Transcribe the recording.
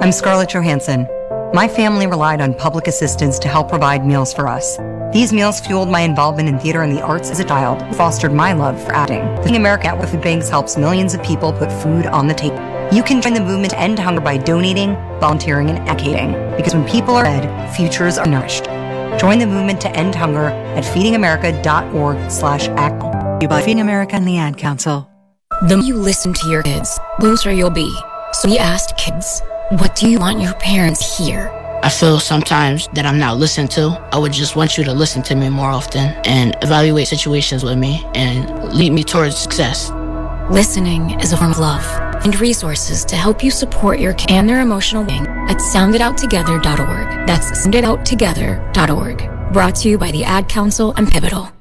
I'm Scarlett Johansson. My family relied on public assistance to help provide meals for us. These meals fueled my involvement in theater and the arts as a child, and fostered my love for acting. The Feeding America Network Food Banks helps millions of people put food on the table. You can join the movement to end hunger by donating, volunteering, and advocating. Because when people are fed, futures are nourished. Join the movement to end hunger at feedingamerica.org/act. By Feeding America and the Ad Council. The more you listen to your kids, the looser you'll be. So we asked kids, what do you want your parents to hear? I feel sometimes that I'm not listened to. I would just want you to listen to me more often and evaluate situations with me and lead me towards success. Listening is a form of love and resources to help you support your kids and their emotional being at soundedouttogether.org. That's soundedouttogether.org. Brought to you by the Ad Council and Pivotal.